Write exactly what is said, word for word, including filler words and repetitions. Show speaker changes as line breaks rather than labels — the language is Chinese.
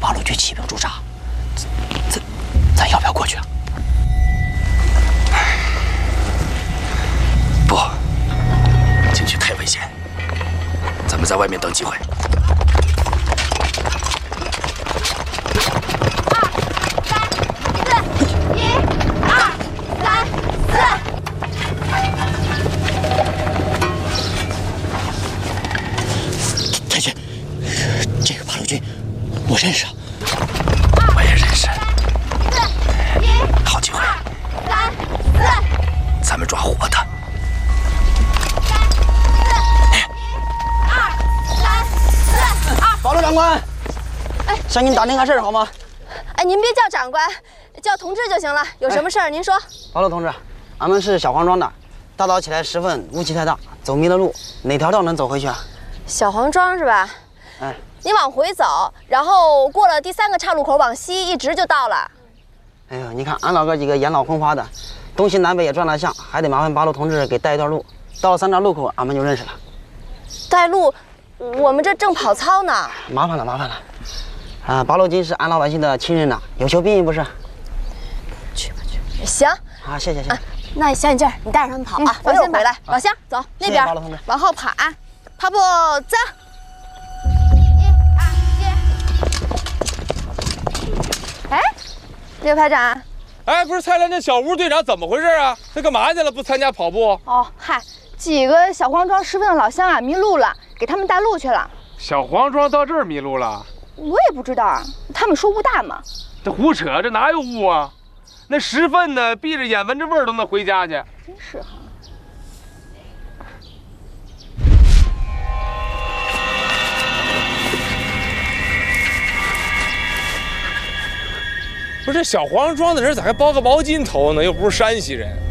八路军起兵驻扎，咱咱要不要过去啊？
不，进去太危险，咱们在外面等机会。
我认识啊，
我也认识。好机会，
三四，
咱们抓活的。
二三四，二。
八路长官，哎，向您打听个事儿好吗？
哎，您别叫长官，叫同志就行了。有什么事儿您说。
八路同志，俺们是小黄庄的，大早起来时分雾气太大，走迷了路，哪条道能走回去啊？
小黄庄是吧？
哎。
你往回走，然后过了第三个岔路口往西，一直就到了。
哎呦，你看俺老哥几个眼老昏花的，东西南北也转了相，还得麻烦八路同志给带一段路。到了三岔路口，俺们就认识了。
带路，我们这正跑操呢。
麻烦了，麻烦了。啊，八路军是俺老百姓的亲人呐，有求必应不是？
去吧去。行。
啊，谢谢谢谢。
啊、那小眼镜，你带着他们跑啊，我一会儿回来。老乡，走那边，往后跑啊，跑步走。 哎，刘排长，
哎，不是蔡澜那小吴队长怎么回事啊？他干嘛去了？不参加跑步？
哦，嗨，几个小黄庄十分的老乡啊迷路了，给他们带路去了。
小黄庄到这儿迷路了？
我也不知道啊，他们说雾大嘛。
这胡扯，这哪有雾啊？那十分呢，闭着眼闻着味儿都能回家去。
真是哈。
不是这小黄庄的人咋还包个毛巾头呢？又不是山西人。